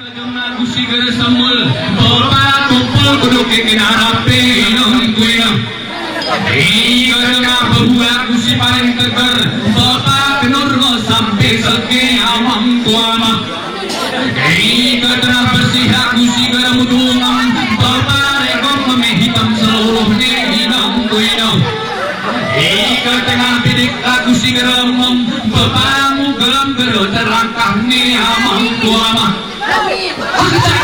Gusi gara semul, bapak kumpul kudu kekin harape nungguin. Gara bahwa gusi paling tegar, bapak kenur sampai seke amam kuama. Gara bersih gusi gara mudungan, bapak rekong hitam seluruhnya nungguin. Gara pidik gusi gara mem, bapak gelam gara terangkah ni amam kuama.